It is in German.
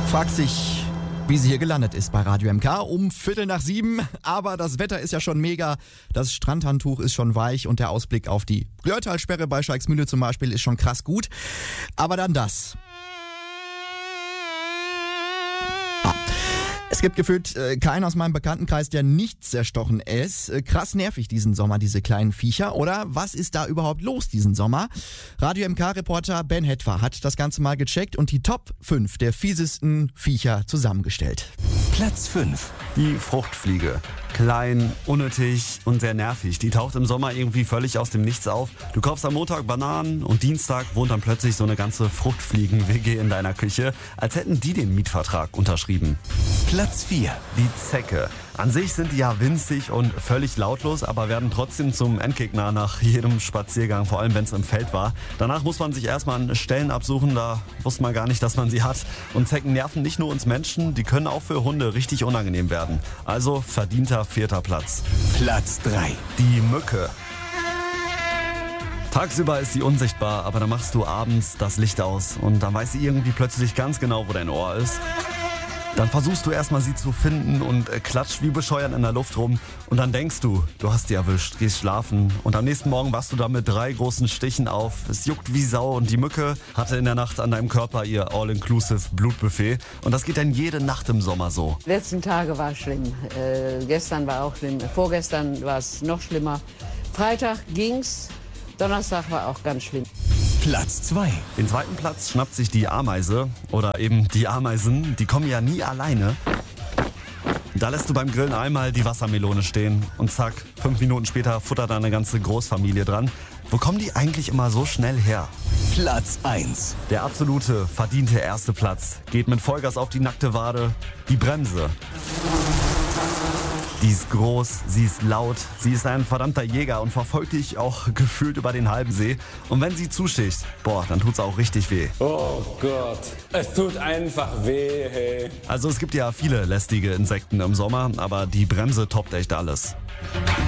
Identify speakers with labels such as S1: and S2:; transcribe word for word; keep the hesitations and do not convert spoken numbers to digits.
S1: Fragt sich, wie sie hier gelandet ist bei Radio M K um Viertel nach sieben. Aber das Wetter ist ja schon mega. Das Strandhandtuch ist schon weich und der Ausblick auf die Glörtalsperre bei Schalksmühle zum Beispiel ist schon krass gut. Aber dann das. Es gibt gefühlt äh, keinen aus meinem Bekanntenkreis, der nicht zerstochen ist. Äh, krass nervig diesen Sommer, diese kleinen Viecher. Oder was ist da überhaupt los diesen Sommer? Radio M K-Reporter Ben Hetfer hat das Ganze mal gecheckt und die Top fünf der fiesesten Viecher zusammengestellt.
S2: Platz fünf. Die Fruchtfliege. Klein, unnötig und sehr nervig. Die taucht im Sommer irgendwie völlig aus dem Nichts auf. Du kaufst am Montag Bananen und Dienstag wohnt dann plötzlich so eine ganze Fruchtfliegen-W G in deiner Küche, als hätten die den Mietvertrag unterschrieben. Platz vier. Die Zecke. An sich sind die ja winzig und völlig lautlos, aber werden trotzdem zum Endgegner nach jedem Spaziergang, vor allem wenn es im Feld war. Danach muss man sich erstmal an Stellen absuchen, da wusste man gar nicht, dass man sie hat. Und Zecken nerven nicht nur uns Menschen, die können auch für Hunde richtig unangenehm werden. Also verdienter vierter Platz. Platz drei. Die Mücke. Tagsüber ist sie unsichtbar, aber dann machst du abends das Licht aus und dann weiß sie irgendwie plötzlich ganz genau, wo dein Ohr ist. Dann versuchst du erstmal sie zu finden und äh, klatscht wie bescheuert in der Luft rum. Und dann denkst du, du hast sie erwischt, gehst schlafen. Und am nächsten Morgen wachst du da mit drei großen Stichen auf. Es juckt wie Sau und die Mücke hatte in der Nacht an deinem Körper ihr All-Inclusive Blutbuffet. Und das geht dann jede Nacht im Sommer so.
S3: Die letzten Tage war schlimm. Äh, gestern war auch schlimm. Vorgestern war es noch schlimmer. Freitag ging's. Donnerstag war auch ganz schlimm.
S2: Platz zwei. Den zweiten Platz schnappt sich die Ameise oder eben die Ameisen. Die kommen ja nie alleine. Da lässt du beim Grillen einmal die Wassermelone stehen und zack, fünf Minuten später futtert da eine ganze Großfamilie dran. Wo kommen die eigentlich immer so schnell her? Platz eins. Der absolute, verdiente erste Platz geht mit Vollgas auf die nackte Wade, die Bremse. Die ist groß, sie ist laut, sie ist ein verdammter Jäger und verfolgt dich auch gefühlt über den halben See. Und wenn sie zusticht, boah, dann tut's auch richtig weh.
S4: Oh Gott, es tut einfach weh, hey.
S2: Also es gibt ja viele lästige Insekten im Sommer, aber die Bremse toppt echt alles.